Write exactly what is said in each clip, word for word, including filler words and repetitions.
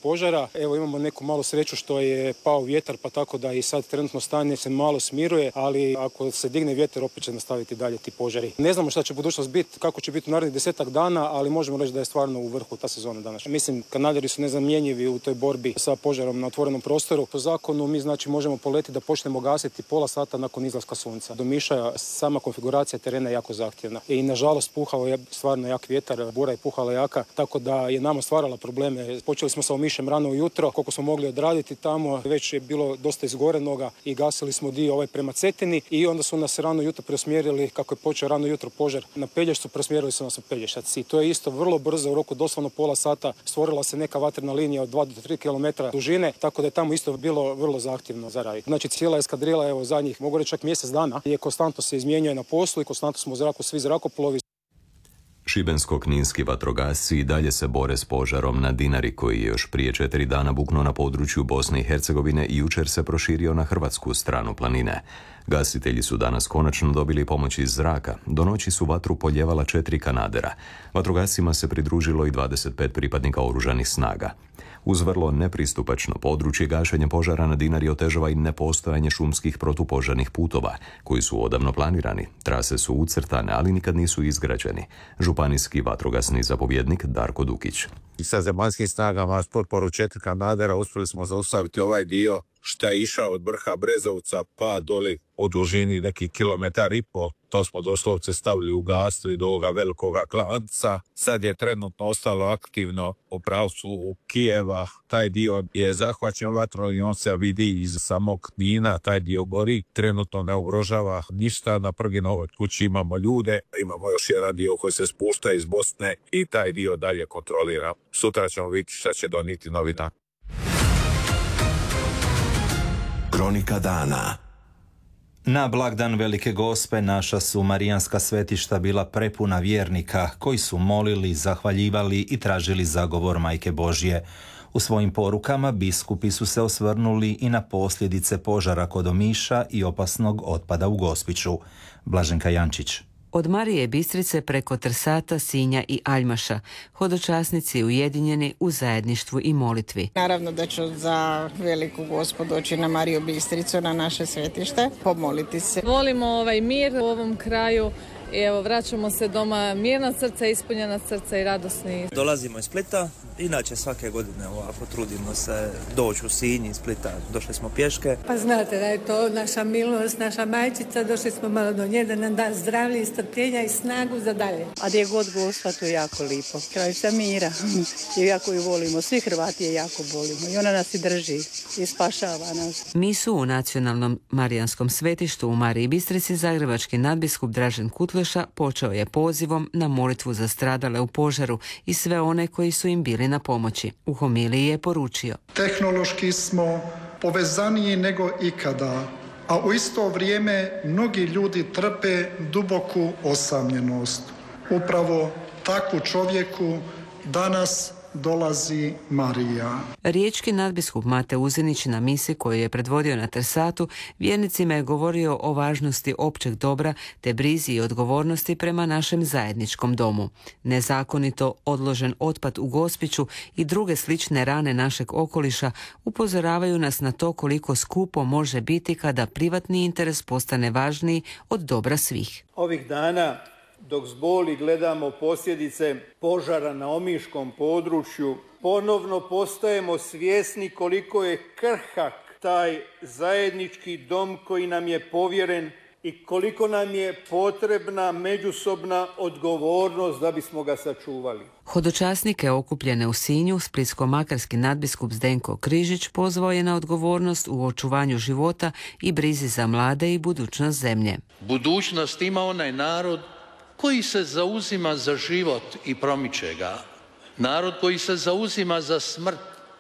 požara. Evo imamo neku malu sreću što je pao vjetar, pa tako da i sad trenutno stanje se malo smiruje, ali ako se digne vjetar opet će nastaviti dalje ti požari. Ne znamo šta će budućnost biti, kako će biti u narednih desetak dana, ali možemo reći da je stvarno u vrhu ta sezona danas. Mislim, Kanaderi su nezamjenjivi u toj borbi sa požarom na otvorenom prostoru. Po zakonu mi znači možemo poleti da počnemo gasiti pola sata nakon izlaska sunca. Do Miša sama konfiguracija terena je jako zahtjevna i nažalost puhao je stvarno jak vjetar, bura je puhala jaka, tako da je nama stvarala probleme. Počeli smo sa Omišem rano ujutro, koliko smo mogli odraditi tamo, već je bilo dosta izgorenoga i gasili smo dio ovaj prema Cetini i onda su nas rano jutro preusmjerili, kako je počeo rano jutro požar na Pelješcu, preusmjerili su nas u Pelješac i to je isto vrlo brzo, u roku doslovno pola sata stvorila se neka vatrena linija od dva do tri kilometra dužine, tako da je tamo isto bilo vrlo zahtjevno za raditi. Znači cijela eskadrila, evo zadnjih, mogu reći čak mjesec dana, je konstantno se izmjenjuje na poslu i konstantno smo u zraku svi zrakoplovi. Šibensko-kninski vatrogasci i dalje se bore s požarom na Dinari koji je još prije četiri dana buknuo na području Bosne i Hercegovine i jučer se proširio na hrvatsku stranu planine. Gasitelji su danas konačno dobili pomoć iz zraka. Do noći su vatru poljevala četiri Kanadera. Vatrogascima se pridružilo i dvadeset pet pripadnika oružanih snaga. Uz vrlo nepristupačno područje gašenje požara na Dinari otežava i nepostojanje šumskih protupožarnih putova, koji su odavno planirani. Trase su ucrtane, ali nikad nisu izgrađeni. Županijski vatrogasni zapovjednik Darko Dukić. I sa zemaljskim snagama s potporu četiri Kanadera uspjeli smo zaustaviti ovaj dio šta je išao od vrha Brezovca pa doli u dužini neki kilometar i pol. To smo doslovce stavili u gastri do ovoga velikoga klanca. Sad je trenutno ostalo aktivno u pravcu u Kijeva. Taj dio je zahvaćen vatrom i on se vidi iz samog Knina. Taj dio gori. Trenutno ne ugrožava ništa. Na Prginovoj kući imamo ljude. Imamo još jedan dio koji se spušta iz Bosne i taj dio dalje kontrolira. Sutra ćemo vidjeti šta će donijeti novi dan. Kronika dana. Na blagdan Velike Gospe naša su marijanska svetišta bila prepuna vjernika koji su molili, zahvaljivali i tražili zagovor Majke Božje. U svojim porukama biskupi su se osvrnuli i na posljedice požara kod Omiša i opasnog otpada u Gospiću. Blaženka Jančić. Od Marije Bistrice preko Trsata, Sinja i Aljmaša, hodočasnici ujedinjeni u zajedništvu i molitvi. Naravno da ću za Veliku Gospu doći na Mariju Bistricu, na naše svetište, pomoliti se. Volimo ovaj mir u ovom kraju i evo vraćamo se doma mirna srca, ispunjena srca i radosni. Dolazimo iz Splita, inače svake godine ovako trudimo se doći u Sinj iz Splita, došli smo pješke. Pa znate da je to naša milost, naša majčica, došli smo malo do nje da nam da zdravlje i strpljenja i snagu za dalje. A gdje god Gospa, to je jako lipo. Krajica mira i jako ju volimo, svi Hrvati je jako volimo i ona nas i drži i spašava nas. Mi su u nacionalnom marijanskom svetištu u Mariji Bistrici zagrebački nadbiskup Dražen Kutleša počeo je pozivom na molitvu za stradale u požaru i sve one koji su im bili na pomoći. U homiliji je poručio: tehnološki smo povezaniji nego ikada, a u isto vrijeme mnogi ljudi trpe duboku osamljenost. Upravo takvu čovjeku danas dolazi Marija. Riječki nadbiskup Mate Uzinić na misi koju je predvodio na Trsatu vjernicima je govorio o važnosti općeg dobra te brizi i odgovornosti prema našem zajedničkom domu. Nezakonito odložen otpad u Gospiću i druge slične rane našeg okoliša upozoravaju nas na to koliko skupo može biti kada privatni interes postane važniji od dobra svih. Ovih dana dok s boli gledamo posljedice požara na omiškom području, ponovno postajemo svjesni koliko je krhak taj zajednički dom koji nam je povjeren i koliko nam je potrebna međusobna odgovornost da bismo ga sačuvali. Hodočasnike okupljene u Sinju splitsko-makarski nadbiskup Zdenko Križić pozvao je na odgovornost u očuvanju života i brizi za mlade i budućnost zemlje. Budućnost ima onaj narod koji se zauzima za život i promiče ga. Narod koji se zauzima za smrt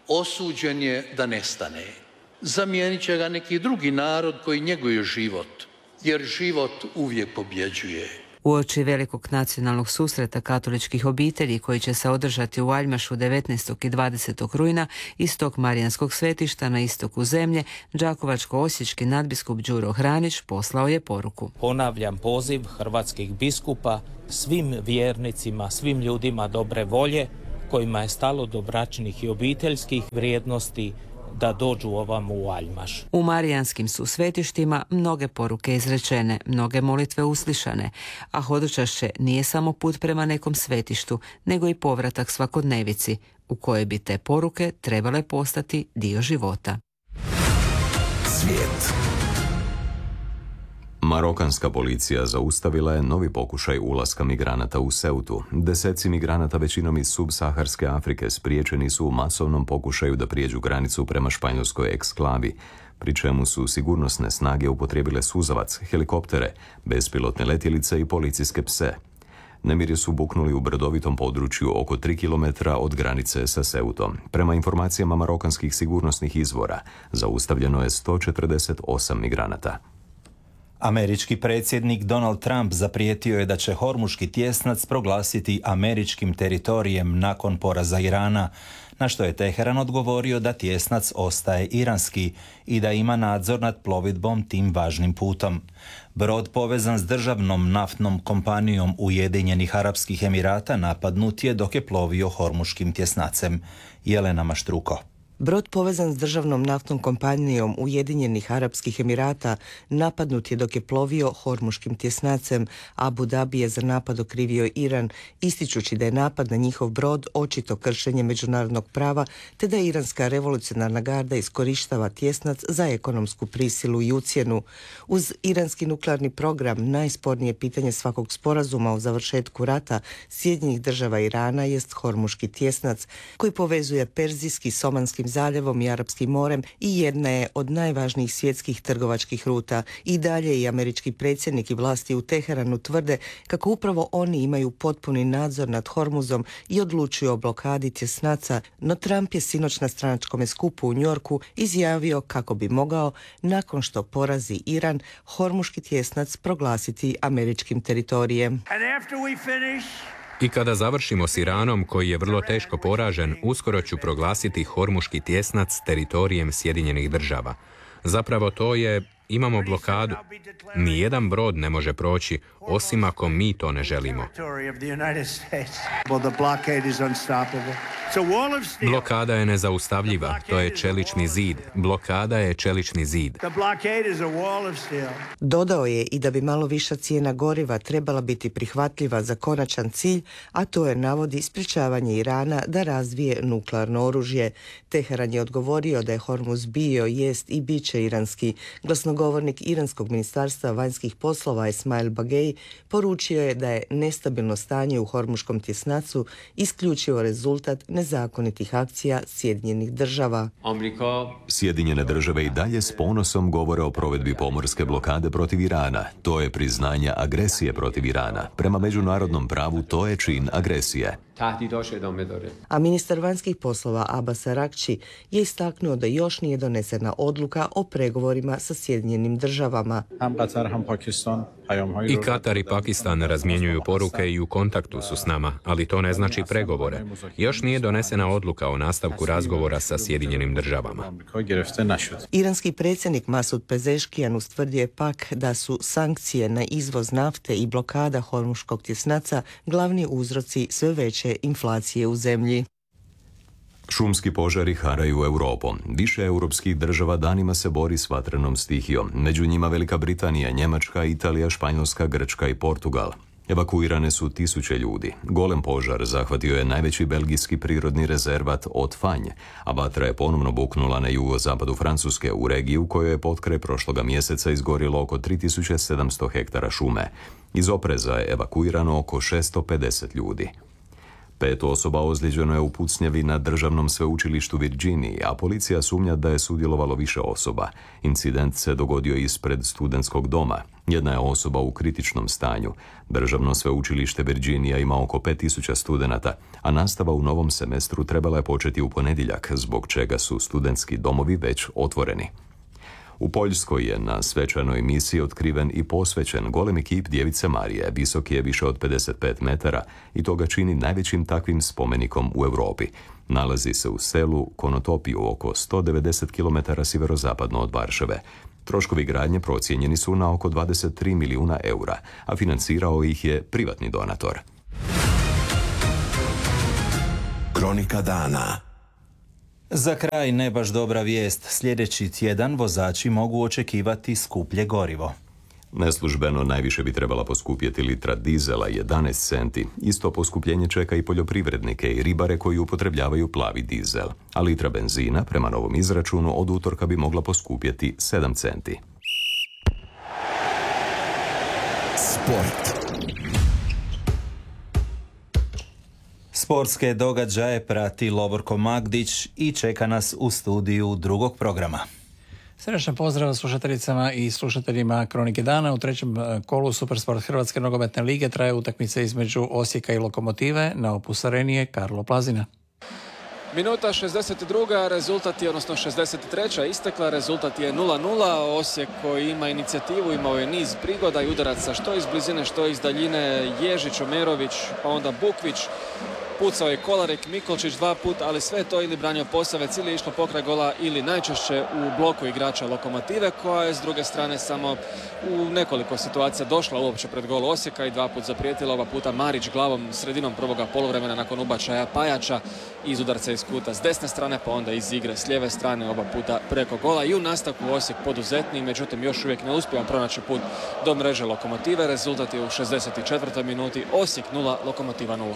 osuđen je da nestane. Zamijenit će ga neki drugi narod koji njeguje život, jer život uvijek pobjeđuje. Uoči velikog nacionalnog susreta katoličkih obitelji koji će se održati u Aljmašu devetnaestog i dvadesetog rujna iz tog marijanskog svetišta na istoku zemlje, đakovačko-osječki nadbiskup Đuro Hranić poslao je poruku. Ponavljam poziv hrvatskih biskupa svim vjernicima, svim ljudima dobre volje kojima je stalo do bračnih i obiteljskih vrijednosti, da dođu ovamo u Aljmaš. U marijanskim su svetištima mnoge poruke izrečene, mnoge molitve uslišane, a hodočašće nije samo put prema nekom svetištu, nego i povratak svakodnevici, u kojoj bi te poruke trebale postati dio života. Svijet. Marokanska policija zaustavila je novi pokušaj ulaska migranata u Ceutu. Deseci migranata, većinom iz subsaharske Afrike, spriječeni su u masovnom pokušaju da prijeđu granicu prema španjolskoj eksklavi, pri čemu su sigurnosne snage upotrijebile suzavac, helikoptere, bespilotne letjelice i policijske pse. Nemiri su buknuli u brdovitom području oko tri kilometra od granice sa Ceutom. Prema informacijama marokanskih sigurnosnih izvora, zaustavljeno je sto četrdeset osam migranata. Američki predsjednik Donald Trump zaprijetio je da će Hormuški tjesnac proglasiti američkim teritorijem nakon poraza Irana, na što je Teheran odgovorio da tjesnac ostaje iranski i da ima nadzor nad plovidbom tim važnim putom. Brod povezan s državnom naftnom kompanijom Ujedinjenih Arapskih Emirata napadnut je dok je plovio Hormuškim tjesnacem. Jelena Maštruko. Brod povezan s državnom naftnom kompanijom Ujedinjenih Arapskih Emirata napadnut je dok je plovio Hormuškim tjesnacem. Abu Dhabi je za napad okrivio Iran, ističući da je napad na njihov brod očito kršenje međunarodnog prava, te da Iranska revolucionarna garda iskorištava tjesnac za ekonomsku prisilu i ucjenu. Uz iranski nuklearni program, najspornije pitanje svakog sporazuma o završetku rata Sjedinjenih država Irana jest Hormuški tjesnac, koji povezuje Perzijski s Omanskim zaljevom i Arapskim morem i jedna je od najvažnijih svjetskih trgovačkih ruta. I dalje i američki predsjednik i vlasti u Teheranu tvrde kako upravo oni imaju potpuni nadzor nad Hormuzom i odlučuju o blokadi tjesnaca, no Trump je sinoć na stranačkom skupu u Njorku izjavio kako bi mogao, nakon što porazi Iran, Hormuški tjesnac proglasiti američkim teritorijem. I kada završimo s Iranom, koji je vrlo teško poražen, uskoro ću proglasiti Hormuški tjesnac teritorijem Sjedinjenih država. Zapravo to je, imamo blokadu. Nijedan brod ne može proći, osim ako mi to ne želimo. Blokada je nezaustavljiva, to je čelični zid. Blokada je čelični zid. Dodao je i da bi malo viša cijena goriva trebala biti prihvatljiva za konačan cilj, a to je, navodi, sprječavanje Irana da razvije nuklearno oružje. Teheran je odgovorio da je Hormuz bio, jest i bit će iranski. Glasnogovornik iranskog ministarstva vanjskih poslova Ismail Bagej poručio je da je nestabilno stanje u Hormuškom tjesnacu isključivo rezultat nezakonitih akcija Sjedinjenih država. Sjedinjene države i dalje s ponosom govore o provedbi pomorske blokade protiv Irana. To je priznanje agresije protiv Irana. Prema međunarodnom pravu to je čin agresije. A ministar vanjskih poslova Abbas Araghchi je istaknuo da još nije donesena odluka o pregovorima sa Sjedinjenim državama. I Katar i Pakistan razmjenjuju poruke i u kontaktu su s nama, ali to ne znači pregovore. Još nije donesena odluka o nastavku razgovora sa Sjedinjenim državama. Iranski predsjednik Masud Pezeškijan ustvrdio je pak da su sankcije na izvoz nafte i blokada Hormuškog tjesnaca glavni uzroci sve veće inflacije u zemlji. Šumski požari haraju Europom. Više europskih država danima se bori s vatrenom stihijom. Među njima Velika Britanija, Njemačka, Italija, Španjolska, Grčka i Portugal. Evakuirane su tisuće ljudi. Golem požar zahvatio je najveći belgijski prirodni rezervat Haute-Fagne, a vatra je ponovno buknula na jugozapadu Francuske, u regiji u kojoj je potkraj prošloga mjeseca izgorilo oko tri tisuće sedamsto hektara šume. Iz opreza je evakuirano oko šesto pedeset ljudi. Pet osoba ozlijeđeno je u pucnjavi na državnom sveučilištu Virginiji, a policija sumnja da je sudjelovalo više osoba. Incident se dogodio ispred studentskog doma. Jedna je osoba u kritičnom stanju. Državno sveučilište Virginija ima oko pet tisuća studenata, a nastava u novom semestru trebala je početi u ponedjeljak, zbog čega su studentski domovi već otvoreni. U Poljskoj je na svečanoj misiji otkriven i posvećen golemi kip Djevice Marije. Visok je više od pedeset pet metara i to ga čini najvećim takvim spomenikom u Europi. Nalazi se u selu Konotopiju, oko sto devedeset kilometara sjeverozapadno od Varšave. Troškovi gradnje procijenjeni su na oko dvadeset tri milijuna eura, a financirao ih je privatni donator. Kronika dana. Za kraj ne baš dobra vijest. Sljedeći tjedan vozači mogu očekivati skuplje gorivo. Neslužbeno najviše bi trebala poskupjeti litra dizela jedanaest centi. Isto poskupljenje čeka i poljoprivrednike i ribare koji upotrebljavaju plavi dizel. A litra benzina, prema novom izračunu, od utorka bi mogla poskupjeti sedam centi. Sport. Sportske događaje prati Lovorko Magdić i čeka nas u studiju drugog programa. Srečan pozdrav slušateljicama i slušateljima Kronike dana. U trećem kolu Supersport Hrvatske nogometne lige traje utakmica između Osijeka i Lokomotive na Opus Areni je Karlo Plazina. Minuta šezdeset druga, rezultat je, odnosno šezdeset treća istekla, rezultat je nula nula. Osijek koji ima inicijativu, imao je niz prigoda i udaraca što iz blizine, što iz daljine. Ježić, Omerović, pa onda Bukvić. Pucao je Kolarek, Mikolčić dva put, ali sve to ili branio Posavec ili je išlo pokraj gola ili najčešće u bloku igrača Lokomotive, koja je s druge strane samo u nekoliko situacija došla uopće pred gol Osijeka i dva put zaprijetila. Ova puta Marić glavom sredinom prvoga poluvremena nakon ubačaja Pajača iz udarca iz kuta s desne strane, pa onda iz igre s lijeve strane, oba puta preko gola. I u nastavku Osijek poduzetniji, međutim još uvijek ne uspijeva pronaći put do mreže Lokomotive. Rezultat je u šezdeset četvrtoj minuti Osijek nula, Lokomotiva nula.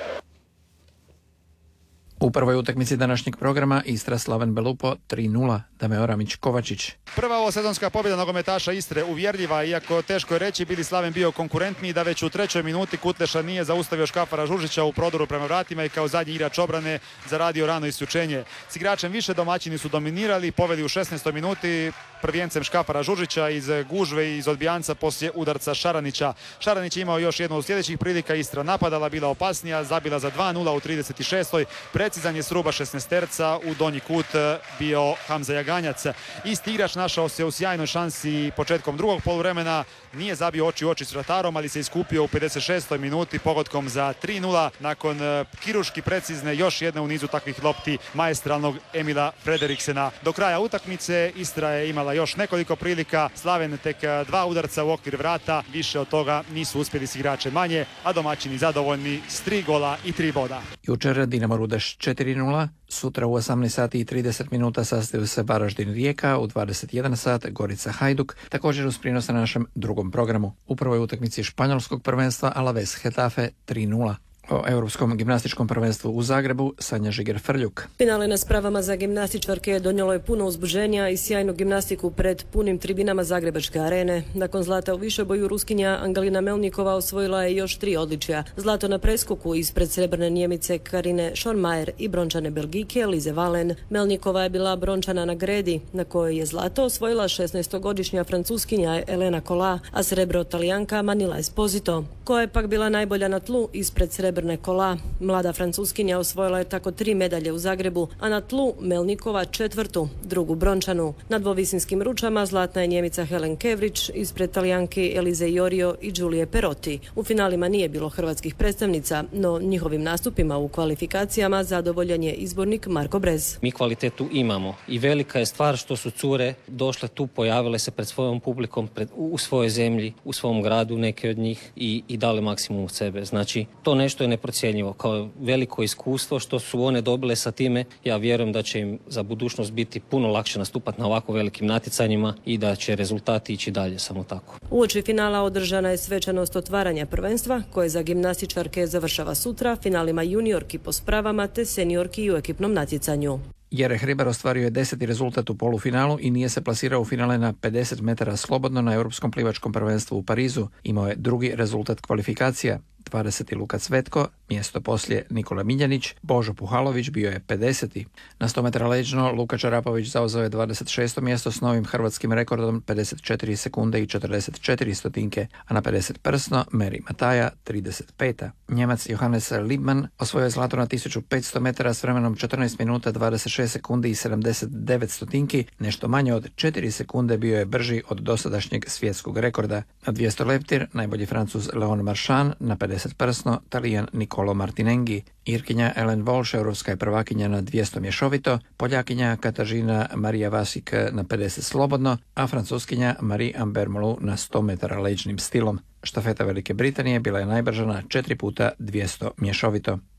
U prvoj utakmici današnjeg programa Istra Slaven Belupo tri nula, Dame Oramić Kovačić. Prva ovo sezonska pobjeda nogometaša Istre uvjerljiva, iako teško je reći bili Slaven bio konkurentniji, da već u trećoj minuti Kutleša nije zaustavio Škafara Žužića u prodoru prema vratima i kao zadnji igrač obrane zaradio rano isključenje. S igračem više domaćini su dominirali, poveli u šesnaestoj minuti prvijencem Škafara Žužića iz gužve i iz odbijanca poslije udarca Šaranića. Šaranić je imao još jednu od sljedećih prilika, Istra napadala, bila opasnija, zabila za dva nula u trideset šestoj Precizan je s ruba šesnaesterca, u donji kut bio Hamza Jaganjac. Isti igrač našao se u sjajnoj šansi početkom drugog poluvremena, nije zabio oči u oči s vratarom, ali se iskupio u pedeset šestoj minuti pogodkom za tri nula nakon kirurški precizne još jedne u nizu takvih lopti maestralnog Emila Frederiksena. Do kraja utakmice Istra je imala još nekoliko prilika, Slaven tek dva udarca u okvir vrata, više od toga nisu uspjeli s igrače manje, a domaćini zadovoljni s tri gola i tri boda. Jučer Dinamo Rudeš četiri nula, sutra u osamnaest sati i trideset minuta sastaju se Varaždin Rijeka, u dvadeset jedan sat Gorica Hajduk, također uz prinos na našem drugom programu. U prvoj utakmici španjolskog prvenstva Alaves Hetafe tri nula. O Europskom gimnastičkom prvenstvu u Zagrebu Sanja Žiger-Frljuk. Finale na spravama za gimnastičarke donijelo je puno uzbuženja i sjajnu gimnastiku pred punim tribinama Zagrebačke arene. Nakon zlata u višeboju Ruskinja Angelina Melnikova osvojila je još tri odličja. Zlato na preskoku ispred srebrne Njemice Karine Schormajer i brončane Belgijke Lize Valen. Melnikova je bila brončana na gredi, na kojoj je zlato osvojila šesnaestogodišnja Francuskinja Elena Kola, a srebro Talijanka Manila Esposito, koja je pak bila najbolja na tlu ispred srebrne Kola. Mlada Francuskinja osvojila je tako tri medalje u Zagrebu, a na tlu Melnikova četvrtu, drugu brončanu. Na dvovisinskim ručama zlatna je Njemica Helen Kevrić ispred Talijanki Elize Iorio i Giulie Perotti. U finalima nije bilo hrvatskih predstavnica, no njihovim nastupima u kvalifikacijama zadovoljan je izbornik Marko Brez. Mi kvalitetu imamo i velika je stvar što su cure došle tu, pojavile se pred svojom publikom, pred, u svojoj zemlji, u svom gradu, neke od njih i, i dale maksimum od sebe. Znači, to nešto je neprocjenjivo, kao veliko iskustvo što su one dobile sa time. Ja vjerujem da će im za budućnost biti puno lakše nastupati na ovako velikim natjecanjima i da će rezultati ići dalje samo tako. Uoči finala održana je svečanost otvaranja prvenstva koje za gimnastičarke završava sutra finalima juniorki po spravama te seniorki u ekipnom natjecanju. Jere Hribar ostvario je deseti rezultat u polufinalu i nije se plasirao u finale na pedeset metara slobodno na Europskom plivačkom prvenstvu u Parizu. Imao je drugi rezultat kvalifikacija. dvadeseti Luka Cvetko, mjesto poslije Nikola Miljanić, Božo Puhalović bio je pedeseti. Na sto metara leđno Luka Čarapović zauzeo je dvadeset šesto mjesto s novim hrvatskim rekordom pedeset četiri sekunde i četrdeset četiri stotinke, a na pedeset prsno Meri Mataja trideset peta. Njemac Johannes Liebmann osvojio je zlato na tisuću petsto metara s vremenom četrnaest minuta dvadeset šest sekundi i sedamdeset devet stotinki, nešto manje od četiri sekunde bio je brži od dosadašnjeg svjetskog rekorda. Na dvjesto leptir najbolji Francuz Leon Marchand, na pedeset prsno Talijan Nicolo Martinenghi. Irkinja Ellen Walsh, europska je prvakinja na dvjesto mješovito, Poljakinja Katažina Marija Vasik na pedeset slobodno, a Francuskinja Marie Amber Molu na sto metara leđnim stilom. Štafeta Velike Britanije bila je najbrža na četiri puta dvjesto mješovito.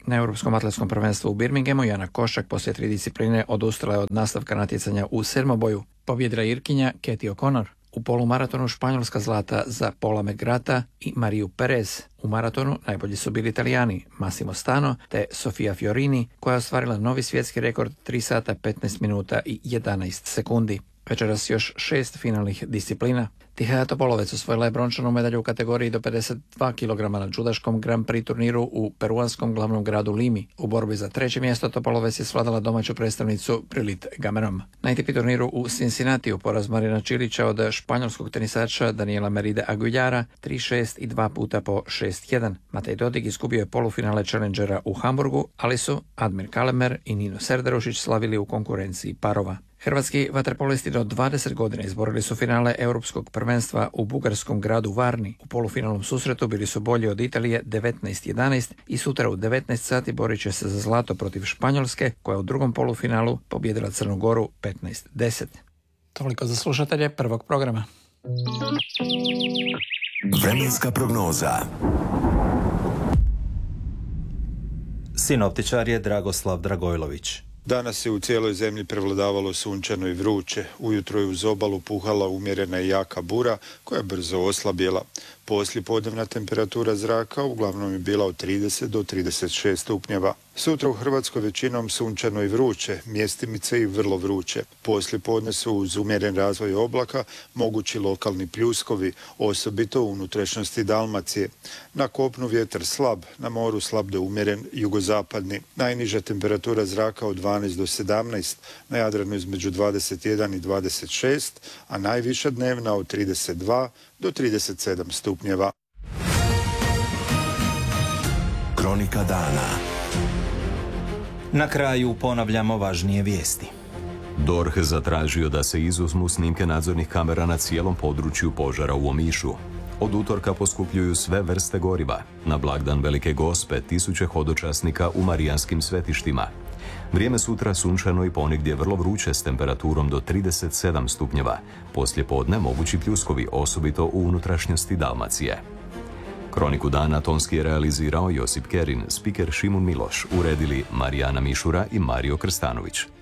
Na Europskom atletskom prvenstvu u Birminghamu Jana Košak poslije tri discipline odustala je od nastavka natjecanja u sedmoboju. Pobjedila Irkinja Katie O'Connor. U polumaratonu Španjolska zlata za Paula Megrata i Mariju Perez. U maratonu najbolji su bili Italijani Massimo Stano te Sofia Fiorini, koja je ostvarila novi svjetski rekord tri sata petnaest minuta i jedanaest sekundi. Večeras još šest finalnih disciplina. Tihaja Topolovec osvojila je brončanu medalju u kategoriji do pedeset dva kilograma na judaškom Grand Prix turniru u peruanskom glavnom gradu Limi. U borbi za treće mjesto Topolovec je svladala domaću predstavnicu Brilit Gamerom. Na A T P turniru u Cincinnatiju poraz Marina Čilića od španjolskog tenisača Daniela Meride Aguilara tri šest i dva puta po šest jedan. Matej Dodig izgubio je polufinale Challengera u Hamburgu, ali su Admir Kalemer i Nino Serdarušić slavili u konkurenciji parova. Hrvatski vaterpolisti do dvadeset godina izborili su finale europskog prvenstva u bugarskom gradu Varni. U polufinalnom susretu bili su bolji od Italije devetnaest jedanaest i sutra u devetnaest sati borit će se za zlato protiv Španjolske, koja je u drugom polufinalu pobijedila Crnu Goru petnaest deset. Toliko za slušatelje prvog programa. Vremenska prognoza. Sinoptičar je Dragoslav Dragojlović. Danas je u cijeloj zemlji prevladavalo sunčano i vruće. Ujutro je uz obalu puhala umjerena i jaka bura koja je brzo oslabjela. Poslijepodnevna temperatura zraka uglavnom je bila od trideset do trideset šest stupnjeva. Sutra u Hrvatskoj većinom sunčano i vruće, mjestimice i vrlo vruće. Poslijepodne su uz umjeren razvoj oblaka mogući lokalni pljuskovi, osobito u unutrašnjosti Dalmacije. Na kopnu vjetar slab, na moru slab do umjeren jugozapadni. Najniža temperatura zraka od dvanaest do sedamnaest, na Jadranu između dvadeset jedan i dvadeset šest, a najviša dnevna od trideset dva do trideset sedam stupnjeva. Kronika dana. Na kraju ponavljamo važnije vijesti. D O R H zatražio da se izuzmu snimke nadzornih kamera na cijelom području požara u Omišu. Od utorka poskupljuju sve vrste goriva. Na blagdan Velike Gospe tisuće hodočasnika u marijanskim svetištima. Vrijeme sutra sunčano i ponegdje vrlo vruće s temperaturom do trideset sedam stupnjeva. Poslije podne mogući pljuskovi, osobito u unutrašnjosti Dalmacije. Kroniku dana tonski je realizirao Josip Kerin, spiker Šimun Miloš, uredili Marijana Mišura i Mario Krstanović.